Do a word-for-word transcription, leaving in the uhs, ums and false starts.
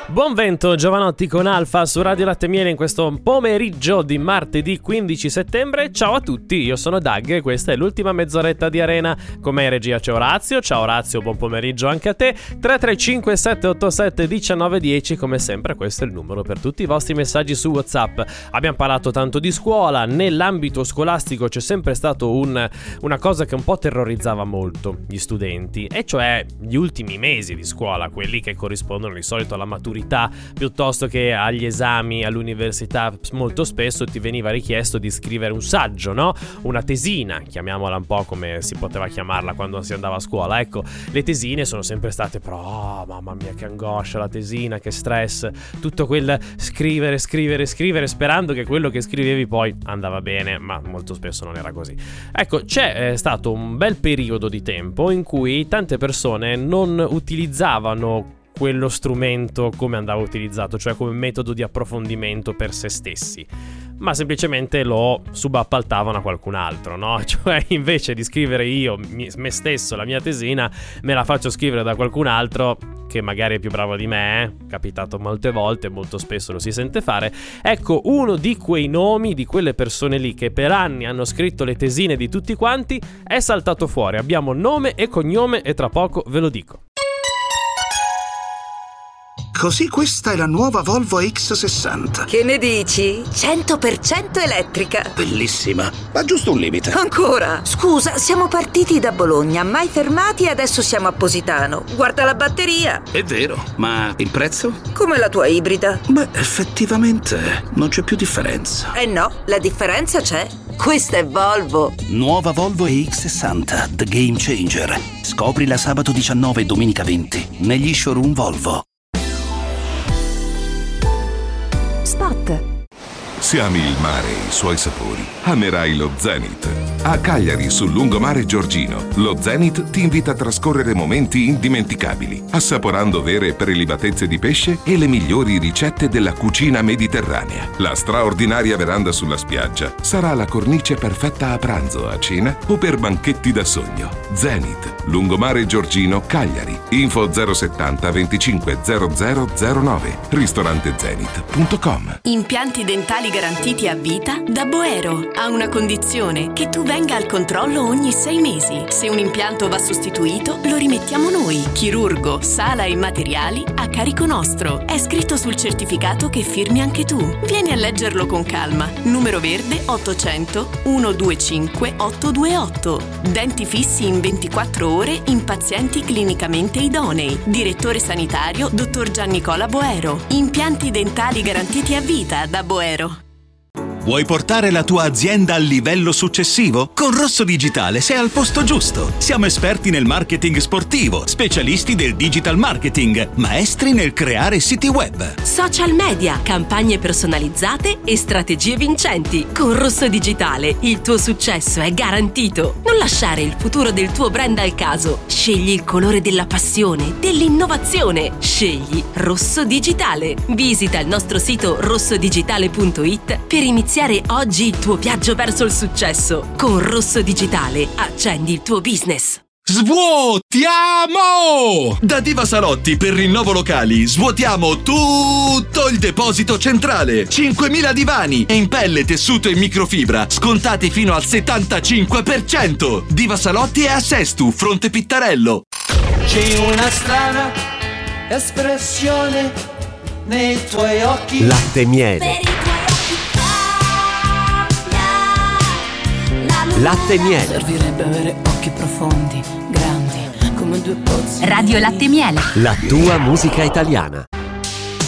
Buon vento, Giovanotti con Alfa su Radio Latte Miele in questo pomeriggio di martedì quindici settembre. Ciao a tutti, io sono Dag e questa è l'ultima mezz'oretta di Arena. Con me in regia c'è Orazio. Ciao Orazio, buon pomeriggio anche a te. tre tre cinque sette otto sette uno nove uno zero, come sempre questo è il numero per tutti i vostri messaggi su WhatsApp. Abbiamo parlato tanto di scuola. Nell'ambito scolastico c'è sempre stato un, una cosa che un po' terrorizzava molto gli studenti, e cioè gli ultimi mesi di scuola, quelli che corrispondono di solito alla maturità piuttosto che agli esami all'università. Molto spesso ti veniva richiesto di scrivere un saggio, no? Una tesina, chiamiamola un po' come si poteva chiamarla quando si andava a scuola. Ecco, le tesine sono sempre state però, oh, mamma mia che angoscia la tesina, che stress, tutto quel scrivere, scrivere, scrivere sperando che quello che scrivevi poi andava bene, ma molto spesso non era così. Ecco, c'è eh, stato un bel periodo di tempo in cui tante persone non utilizzavano quello strumento come andava utilizzato, cioè come metodo di approfondimento per se stessi, ma semplicemente lo subappaltavano a qualcun altro, no? Cioè invece di scrivere io me stesso la mia tesina, me la faccio scrivere da qualcun altro che magari è più bravo di me, eh? Capitato molte volte, molto spesso lo si sente fare. Ecco, uno di quei nomi, di quelle persone lì che per anni hanno scritto le tesine di tutti quanti, è saltato fuori. Abbiamo nome e cognome e tra poco ve lo dico. Così questa è la nuova Volvo X sessanta. Che ne dici? cento per cento elettrica. Bellissima, ma giusto un limite. Ancora? Scusa, siamo partiti da Bologna, mai fermati e adesso siamo a Positano. Guarda la batteria. È vero, ma il prezzo? Come la tua ibrida. Beh, effettivamente non c'è più differenza. Eh no, la differenza c'è. Questa è Volvo. Nuova Volvo X sessanta, The Game Changer. Scoprila sabato diciannove e domenica venti negli showroom Volvo. Spot. Se ami il mare e i suoi sapori, amerai lo Zenith. A Cagliari, sul lungomare Giorgino, lo Zenith ti invita a trascorrere momenti indimenticabili, assaporando vere prelibatezze di pesce e le migliori ricette della cucina mediterranea. La straordinaria veranda sulla spiaggia sarà la cornice perfetta a pranzo, a cena o per banchetti da sogno. Zenith, lungomare Giorgino, Cagliari. Info zero settanta venticinque zero zero zero nove. ristorante zenith punto com. Impianti dentali garantiti a vita da Boero. Ha una condizione: che tu venga al controllo ogni sei mesi. Se un impianto va sostituito, lo rimettiamo noi. Chirurgo, sala e materiali a carico nostro. È scritto sul certificato che firmi anche tu. Vieni a leggerlo con calma. Numero verde ottocento centodventicinque ottocentodventotto. Denti fissi in ventiquattro ore in pazienti clinicamente idonei. Direttore sanitario dottor Giannicola Boero. Impianti dentali garantiti a vita da Boero. Vuoi portare la tua azienda al livello successivo? Con Rosso Digitale sei al posto giusto. Siamo esperti nel marketing sportivo, specialisti del digital marketing, maestri nel creare siti web, Social media, campagne personalizzate e strategie vincenti. Con Rosso Digitale il tuo successo è garantito. Non lasciare il futuro del tuo brand al caso. Scegli il colore della passione, dell'innovazione. Scegli Rosso Digitale. Visita il nostro sito rosso digitale punto it per iniziare oggi il tuo viaggio verso il successo. Con Rosso Digitale accendi il tuo business. Svuotiamo! Da Diva Salotti per rinnovo locali svuotiamo tutto il deposito centrale. cinquemila divani in pelle, tessuto e microfibra scontati fino al settantacinque per cento. Diva Salotti è a Sestu, Fronte Pittarello. C'è una strana espressione nei tuoi occhi. Latte Miele. Latte Miele. Servirebbe avere occhi profondi, grandi, come due pozzi. Radio Latte Miele. La tua musica italiana.